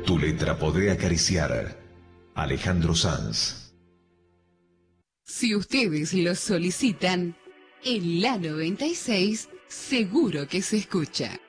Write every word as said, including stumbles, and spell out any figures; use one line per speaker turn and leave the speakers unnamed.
Tu letra podré acariciar. Alejandro Sanz.
Si ustedes lo solicitan, en la noventa y seis seguro que se escucha.